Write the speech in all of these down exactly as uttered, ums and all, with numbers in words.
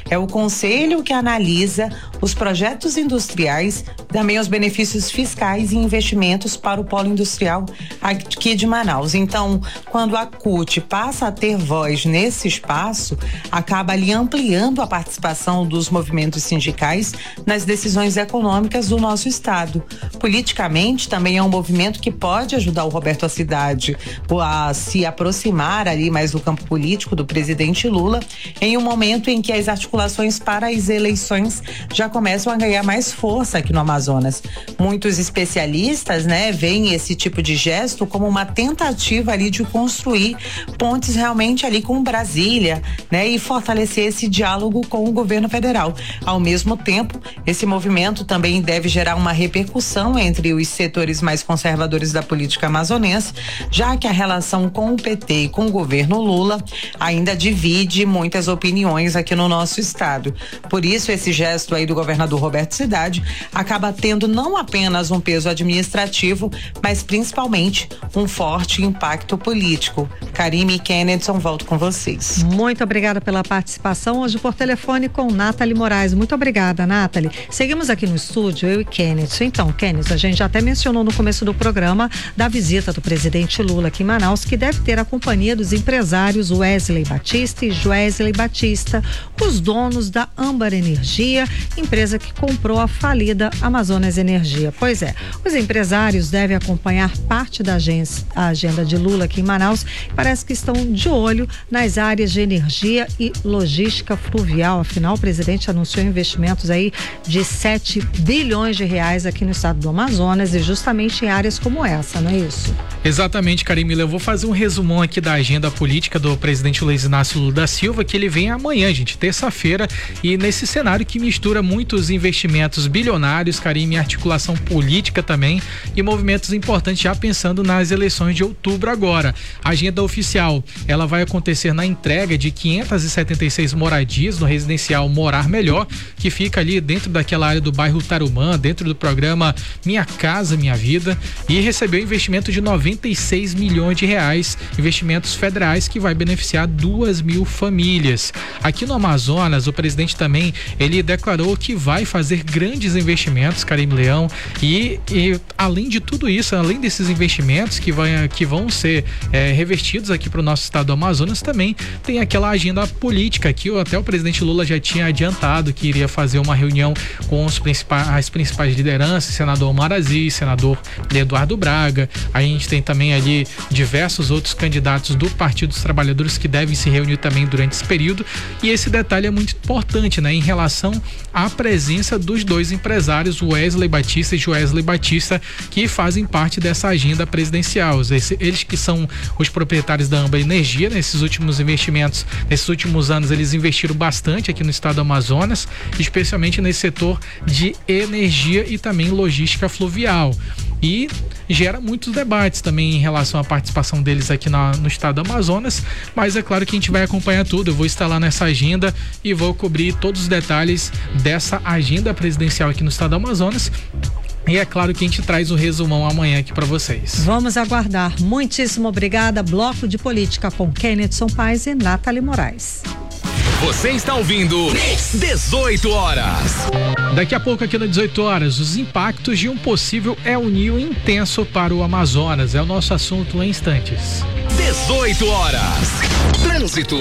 É o conselho que analisa os projetos industriais, também os benefícios fiscais e investimentos para o polo industrial aqui de Manaus. Então, quando a C U T passa a ter voz nesse espaço, acaba ali ampliando a participação dos movimentos sindicais nas decisões econômicas do nosso estado. Politicamente, também é um movimento que pode ajudar o Roberto Assidade a se aproximar ali mais do campo político do presidente Lula, em um momento em que as articulações para as eleições já começam a ganhar mais força aqui no Amazonas. Muitos especialistas, né, veem esse tipo de gesto como uma tentativa ali de construir pontes realmente ali com Brasília, né, e fortalecer esse diálogo com o governo federal. Ao mesmo tempo, esse movimento também deve gerar uma repercussão entre os setores mais conservadores da política amazonense, já que a relação com o P T e com o governo Lula ainda divide muitas opiniões aqui no nosso estado. Por isso, esse gesto aí do governador Roberto Assidade acaba tendo não apenas um peso administrativo, mas principalmente um forte impacto político. Karime e Kennedson, volto com vocês. Muito obrigada pela participação hoje por telefone com Nathalie Moraes. Muito obrigada, Nathalie. Seguimos aqui no estúdio, eu e Kennedson. Então, Kennedson, a gente já até mencionou no começo do programa da visita do presidente Lula aqui em Manaus, que deve ter a companhia dos empresários Wesley Batista e Joesley Batista, os donos da Âmbar Energia, empresa que comprou a falida Amazonas Energia. Pois é, os empresários devem acompanhar parte da agência, a agenda de Lula aqui em Manaus. Parece que estão de olho nas áreas de energia e logística fluvial. Afinal, o presidente anunciou investimentos aí de sete bilhões de reais aqui no estado do Amazonas e justamente em áreas como essa, não é isso? Exatamente, Karime. Eu vou fazer um resumão aqui da agenda política do presidente Luiz Inácio Lula da Silva, que ele vem amanhã, gente, terça-feira, e nesse cenário que mistura muitos investimentos bilionários, Karime, articulação política também e movimentos importantes já pensando nas eleições de outubro agora. A agenda oficial, ela vai acontecer na entrega de quinhentas e setenta e seis moradias no residencial Morar Melhor, que fica ali dentro daquela área do bairro Tarumã, dentro do programa Minha Casa Minha Vida, e recebeu investimento de noventa e seis milhões de reais, investimentos federais que vai beneficiar duas mil famílias. Aqui no Amazonas, o presidente também, ele declarou que vai fazer grandes investimentos, Karime Leão, e, e além de tudo isso, além desses investimentos que, vai, que vão ser é, revertidos aqui para o nosso estado do Amazonas, também tem aquela agenda política que até o presidente Lula já tinha adiantado que iria fazer uma reunião com os principais, as principais lideranças, senador Omar Aziz, senador Eduardo Braga. A gente tem também ali diversos outros candidatos do Partido dos Trabalhadores que devem se reunir também durante esse período, e esse detalhe é muito importante, né, em relação à presença dos dois empresários, Wesley Batista e Joesley Batista, que fazem parte dessa agenda presidencial. Esse, eles que são os proprietários da Âmbar Energia. Nesses últimos investimentos, nesses últimos anos, eles investiram bastante aqui no estado do Amazonas, especialmente nesse setor de energia e também logística fluvial. E gera muitos debates também em relação à participação deles aqui na, no estado do Amazonas, mas é claro que a gente vai acompanhar tudo. Eu vou estar lá nessa agenda e vou cobrir todos os detalhes dessa agenda presidencial aqui no estado do Amazonas. E é claro que a gente traz o resumão amanhã aqui para vocês. Vamos aguardar. Muitíssimo obrigada. Bloco de Política com Kennedson Paes e Nathalie Moraes. Você está ouvindo dezoito horas. Daqui a pouco aqui no dezoito horas, os impactos de um possível El Niño intenso para o Amazonas. É o nosso assunto em instantes. dezoito horas. Trânsito.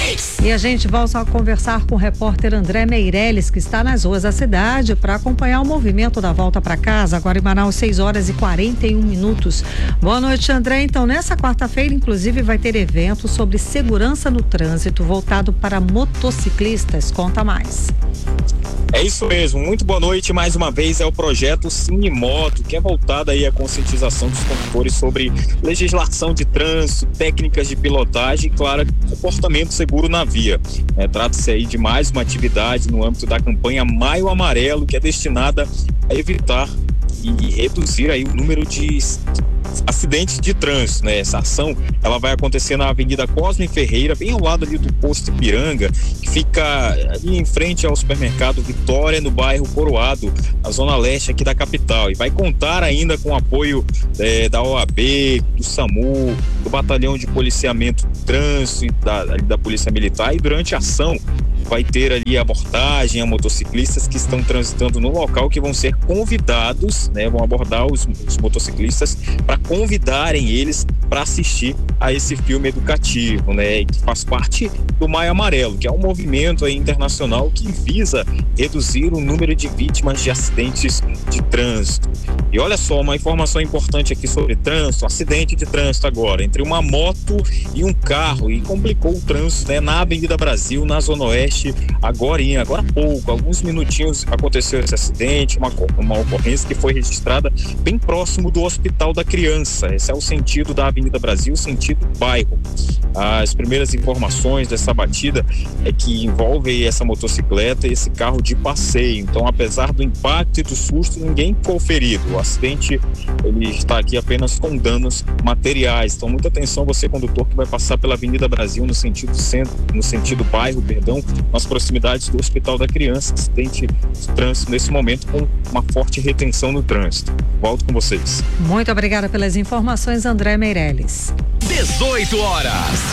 E a gente volta a conversar com o repórter André Meirelles, que está nas ruas da cidade para acompanhar o movimento da volta para casa. Agora em Manaus, seis horas e quarenta e um minutos. Boa noite, André. Então, nessa quarta-feira, inclusive, vai ter evento sobre segurança no trânsito voltado para motociclistas. Conta mais. É isso mesmo, muito boa noite. Mais uma vez é o projeto Cinemoto, que é voltado aí à conscientização dos condutores sobre legislação de trânsito, técnicas de pilotagem e, claro, comportamento seguro na via. É, trata-se aí de mais uma atividade no âmbito da campanha Maio Amarelo, que é destinada a evitar e reduzir aí o número de acidentes de trânsito, né? Essa ação, ela vai acontecer na Avenida Cosme Ferreira, bem ao lado ali do posto Ipiranga, que fica ali em frente ao supermercado Vitória, no bairro Coroado, na zona leste aqui da capital, e vai contar ainda com o apoio é, da O A B, do SAMU, do Batalhão de Policiamento de Trânsito, da, da Polícia Militar, e durante a ação vai ter ali abordagem a motociclistas que estão transitando no local, que vão ser convidados, né, vão abordar os, os motociclistas para convidarem eles para assistir a esse filme educativo, né, que faz parte do Maio Amarelo, que é um movimento aí internacional que visa reduzir o número de vítimas de acidentes de trânsito. E olha só, uma informação importante aqui sobre trânsito, acidente de trânsito agora, entre uma moto e um carro, e complicou o trânsito, né, na Avenida Brasil, na Zona Oeste, agora, agora há pouco, alguns minutinhos aconteceu esse acidente, uma, uma ocorrência que foi registrada bem próximo do Hospital da Criança. Esse é o sentido da Avenida Brasil, sentido bairro. As primeiras informações dessa batida é que envolve essa motocicleta e esse carro de passeio. Então, apesar do impacto e do susto, ninguém ficou ferido. O acidente, ele está aqui apenas com danos materiais. Então, muita atenção você, condutor, que vai passar pela Avenida Brasil no sentido centro, no sentido bairro, perdão, nas proximidades do Hospital da Criança. Acidente de trânsito nesse momento com uma forte retenção no trânsito. Volto com vocês. Muito obrigada pelas informações, André Meirelles. dezoito horas.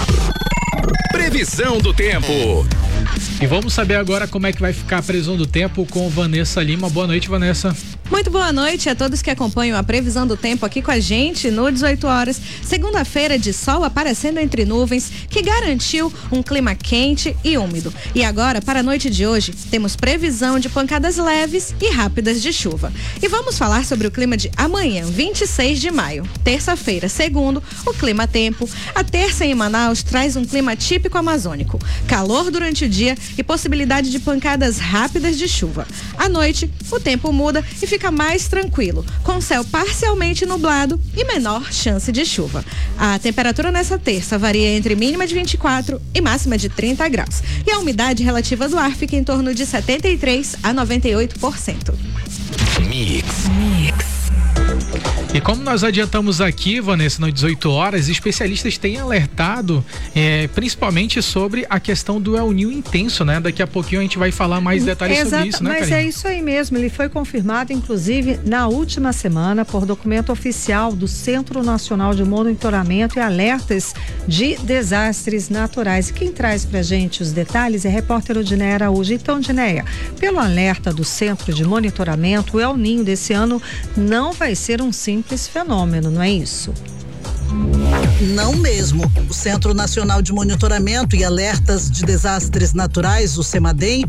Previsão do tempo. E vamos saber agora como é que vai ficar a previsão do tempo com Vanessa Lima. Boa noite, Vanessa. Muito boa noite a todos que acompanham a previsão do tempo aqui com a gente no dezoito horas. Segunda-feira de sol aparecendo entre nuvens, que garantiu um clima quente e úmido. E agora, para a noite de hoje, temos previsão de pancadas leves e rápidas de chuva. E vamos falar sobre o clima de amanhã, vinte e seis de maio. Terça-feira, segundo, o clima tempo. A terça em Manaus traz um clima típico amazônico. Calor durante o dia e possibilidade de pancadas rápidas de chuva. À noite, o tempo muda e fica mais tranquilo, com céu parcialmente nublado e menor chance de chuva. A temperatura nessa terça varia entre mínima de vinte e quatro e máxima de trinta graus. E a umidade relativa do ar fica em torno de setenta e três a noventa e oito por cento. Mix. Mix. E como nós adiantamos aqui, Vanessa, no dezoito horas, especialistas têm alertado é, principalmente sobre a questão do El Niño intenso, né? Daqui a pouquinho a gente vai falar mais detalhes Exato, sobre isso, né, mas Karine? é isso aí mesmo, ele foi confirmado inclusive na última semana por documento oficial do Centro Nacional de Monitoramento e Alertas de Desastres Naturais. E quem traz pra gente os detalhes é a repórter Odineia Araújo. Então, Odineia, pelo alerta do Centro de Monitoramento, o El Niño desse ano não vai ser um simples fenômeno, não é isso? Não mesmo. O Centro Nacional de Monitoramento e Alertas de Desastres Naturais, o CEMADEM,